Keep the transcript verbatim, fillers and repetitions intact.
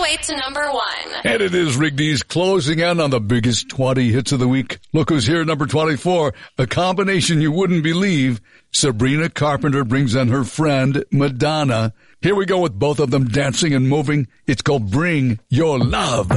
way to number one. And it is Rigby's closing in on the biggest twenty hits of the week. Look who's here, number twenty-four. A combination you wouldn't believe. Sabrina Carpenter brings in her friend, Madonna. Here we go with both of them dancing and moving. It's called Bring Your Love.